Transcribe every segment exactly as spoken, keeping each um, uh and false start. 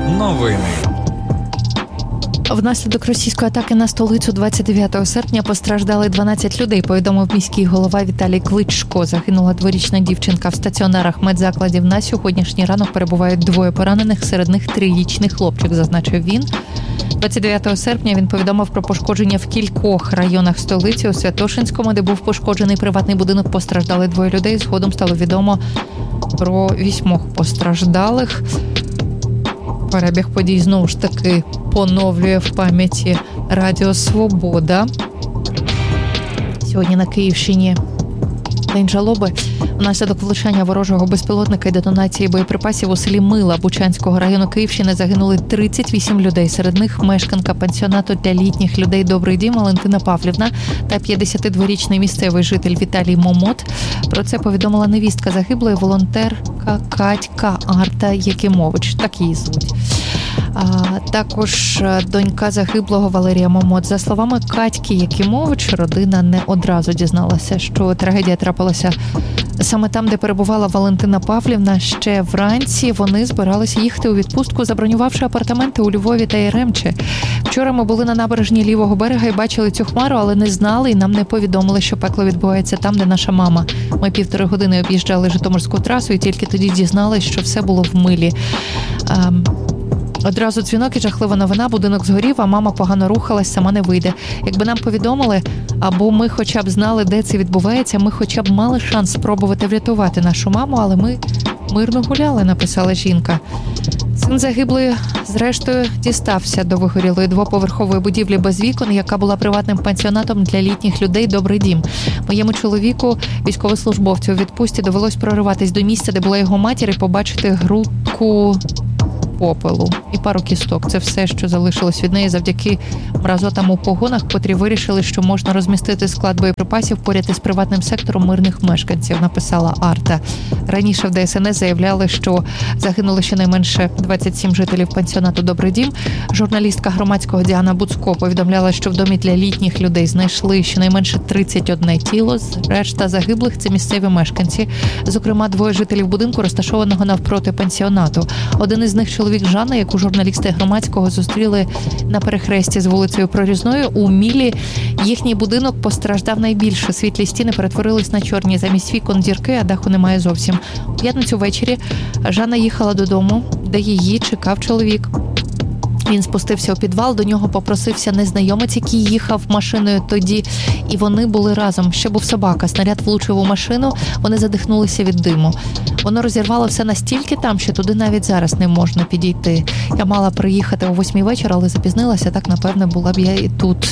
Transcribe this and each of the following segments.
Новини. Внаслідок російської атаки на столицю двадцять дев'ятого серпня постраждали дванадцять людей, повідомив міський голова Віталій Кличко. Загинула дворічна дівчинка. В стаціонарах медзакладів на сьогоднішній ранок перебувають двоє поранених, серед них трирічний хлопчик, зазначив він. двадцять дев'ятого серпня він повідомив про пошкодження в кількох районах столиці. У Святошинському, де був пошкоджений приватний будинок, постраждали двоє людей. Згодом стало відомо про вісьмох постраждалих. Перебіг подій знову ж таки поновлює в пам'яті Радіо Свобода. Сьогодні на Київщині день жалоби. Внаслідок влучання ворожого безпілотника і детонації боєприпасів у селі Мила Бучанського району Київщини загинули тридцять вісім людей. Серед них мешканка пансіонату для літніх людей «Добрий дім» Валентина Павлівна та п'ятдесятидворічний місцевий житель Віталій Момот. Про це повідомила невістка загиблої, волонтерка Катька Арта Якимович. Так її звуть. А також донька загиблого Валерія Момот. За словами Катьки Якимович, родина не одразу дізналася, що трагедія трапилася саме там, де перебувала Валентина Павлівна. Ще вранці вони збиралися їхати у відпустку, забронювавши апартаменти у Львові та Яремчі. Вчора ми були на набережні лівого берега і бачили цю хмару, але не знали і нам не повідомили, що пекло відбувається там, де наша мама. Ми півтори години об'їжджали Житомирську трасу і тільки тоді дізналися, що все було в Милі. Одразу дзвінок і жахлива новина, будинок згорів, а мама погано рухалась, сама не вийде. Якби нам повідомили, або ми хоча б знали, де це відбувається, ми хоча б мали шанс спробувати врятувати нашу маму, але ми мирно гуляли, написала жінка. Син загиблої, зрештою, дістався до вигорілої двоповерхової будівлі без вікон, яка була приватним пансіонатом для літніх людей «Добрий дім». Моєму чоловіку, військовослужбовцю у відпустці, довелось прориватись до місця, де була його матір, і побачити грудку попелу і пару кісток. Це все, що залишилось від неї завдяки мразотам у погонах, котрі вирішили, що можна розмістити склад боєприпасів поряд із приватним сектором мирних мешканців, написала Арта. Раніше в Де Ес Ен Ес заявляли, що загинуло щонайменше двадцять сім жителів пансіонату «Добрий дім». Журналістка громадського Діана Буцко повідомляла, що в домі для літніх людей знайшли щонайменше тридцять одне тіло. Решта загиблих – це місцеві мешканці. Зокрема, двоє жителів будинку, розташованого навпроти пансіонату. Один із них – чоловік Жанна, яку журналісти громадського зустріли на перехресті з вулицею Прорізною у Мілі. Їхній будинок постраждав найбільше. Світлі стіни перетворились на чорні. Замість вікон дірки, а даху немає зовсім. У п'ятницю ввечері Жанна їхала додому, де її чекав чоловік. Він спустився у підвал, до нього попросився незнайомець, який їхав машиною тоді, і вони були разом. Ще був собака. Снаряд влучив у машину, вони задихнулися від диму. Воно розірвало все настільки там, що туди навіть зараз не можна підійти. Я мала приїхати о восьмій вечора, але запізнилася, так, напевне, була б я і тут.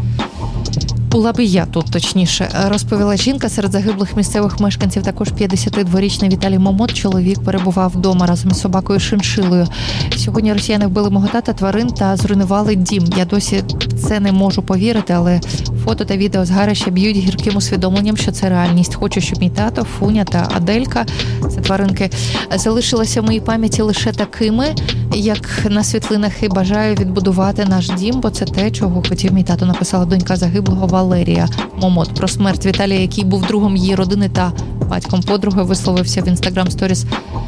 Була б і я тут, точніше, розповіла жінка. Серед загиблих місцевих мешканців також п'ятдесятидворічний Віталій Момот. Чоловік перебував вдома разом із собакою Шиншилою. Сьогодні росіяни вбили мого тата, тварин та зруйнували дім. Я досі це не можу повірити, але фото та відео згарища б'ють гірким усвідомленням, що це реальність. Хочу, щоб мій тато, Фуня та Аделька, це тваринки, залишилися в моїй пам'яті лише такими, як на світлинах, і бажаю відбудувати наш дім, бо це те, чого хотів мій тато, написала донька загиблого Валерія Момот. Про смерть Віталія, який був другом її родини та батьком подруги, висловився в Instagram Stories.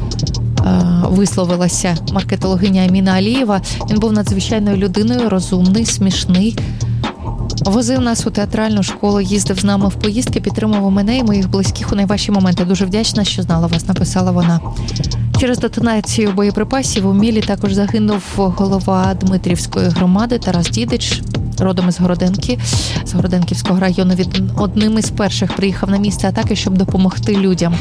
Висловилася маркетологиня Аміна Алієва. Він був надзвичайною людиною, розумний, смішний. Возив нас у театральну школу, їздив з нами в поїздки, підтримував мене і моїх близьких у найважчі моменти. Дуже вдячна, що знала вас, написала вона. Через детонацію боєприпасів у Мілі також загинув голова Дмитрівської громади Тарас Дідич, родом із Городенки, з Городенківського району. Він одним із перших приїхав на місце атаки, щоб допомогти людям.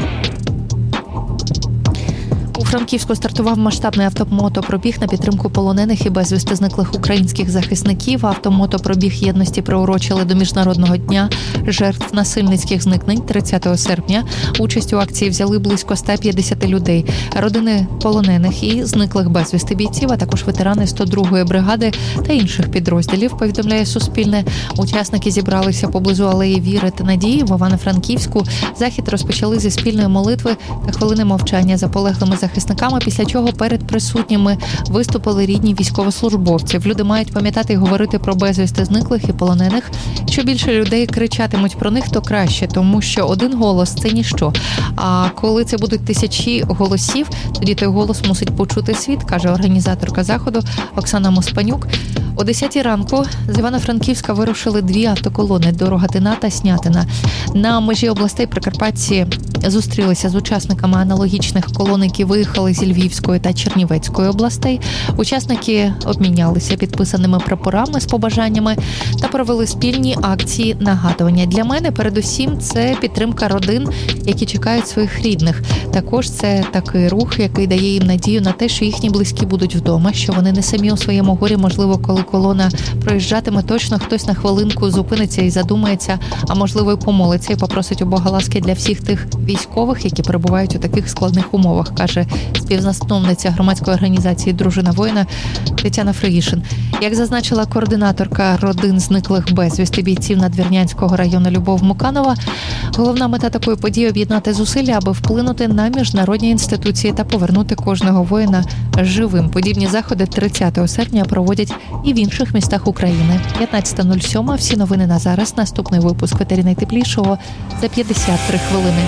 У Франківську стартував масштабний автомотопробіг на підтримку полонених і безвісти зниклих українських захисників. Автомотопробіг єдності приурочили до Міжнародного дня жертв насильницьких зникнень тридцятого серпня. Участь у акції взяли близько ста п'ятдесят людей. Родини полонених і зниклих безвісти бійців, а також ветерани сто другої бригади та інших підрозділів, повідомляє Суспільне. Учасники зібралися поблизу алеї Віри та Надії в Івано-Франківську. Захід розпочали зі спільної молитви та хвилини мовчання за полеглими захисниками захисниками, після чого перед присутніми виступили рідні військовослужбовців. Люди мають пам'ятати і говорити про безвісти зниклих і полонених. Що більше людей кричатимуть про них, то краще, тому що один голос – це ніщо. А коли це будуть тисячі голосів, тоді той голос мусить почути світ, каже організаторка заходу Оксана Моспанюк. О десятій ранку з Івано-Франківська вирушили дві автоколони до Рогатина та Снятина. На межі областей прикарпатці зустрілися з учасниками аналогічних колон, які виїхали зі Львівської та Чернівецької областей. Учасники обмінялися підписаними прапорами з побажаннями та провели спільні акції нагадування. Для мене, передусім, це підтримка родин, які чекають своїх рідних. Також це такий рух, який дає їм надію на те, що їхні близькі будуть вдома, що вони не самі у своєму горі, можливо, коли колона проїжджатиме, точно хтось на хвилинку зупиниться і задумається, а можливо і помолиться і попросить у Бога ласки для всіх тих військових, які перебувають у таких складних умовах, каже співзасновниця громадської організації «Дружина воїна» Тетяна Фриїшин. Як зазначила координаторка родин зниклих безвісти бійців Надвірнянського району Любов Муканова, головна мета такої події – об'єднати зусилля, аби вплинути на міжнародні інституції та повернути кожного воїна живим. Подібні заходи тридцятого серпня проводять і в інших містах України. п'ятнадцята нуль сім. Всі новини на зараз. Наступний випуск «Етері найтеплішого» за п'ятдесят три хвилини.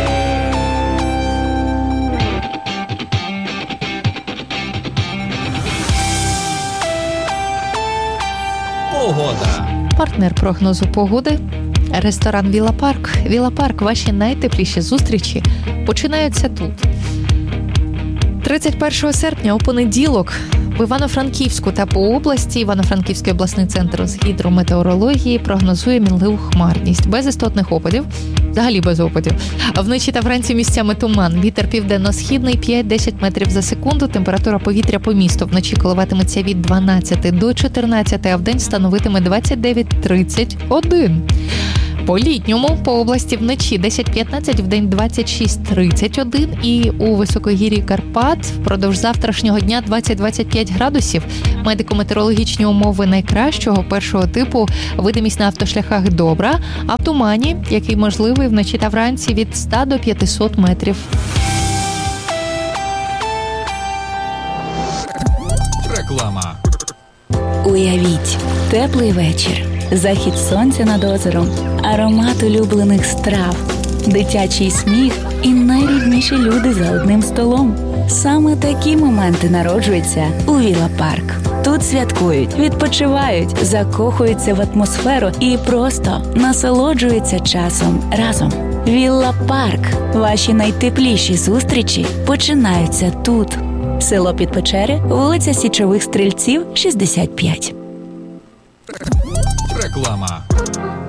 Погода. Партнер прогнозу погоди – ресторан «Віла Парк». «Віла Парк» – ваші найтепліші зустрічі починаються тут. тридцять першого серпня у понеділок в Івано-Франківську та по області Івано-Франківський обласний центр з гідрометеорології прогнозує мінливу хмарність. Без істотних опадів, взагалі без опадів. Вночі та вранці місцями туман. Вітер південно-східний п'ять-десять метрів за секунду. Температура повітря по місту вночі коливатиметься від дванадцяти до чотирнадцяти, а вдень становитиме двадцять дев'ять - тридцять один. По літньому по області вночі десять-п'ятнадцять, вдень двадцять шість - тридцять один і у високогір'ї Карпат впродовж завтрашнього дня двадцять-двадцять п'ять градусів. Медико-метеорологічні умови найкращого першого типу, видимість на автошляхах добра, а в тумані, який можливий вночі та вранці, від ста до п'ятисот метрів. Реклама. Уявіть, теплий вечір, захід сонця над озером, аромат улюблених страв, дитячий сміх і найрідніші люди за одним столом. Саме такі моменти народжуються у Віла Парк. Тут святкують, відпочивають, закохуються в атмосферу і просто насолоджуються часом разом. Віла Парк. Ваші найтепліші зустрічі починаються тут. Село Підпечери, вулиця Січових Стрільців, шістдесят п'ять. Реклама.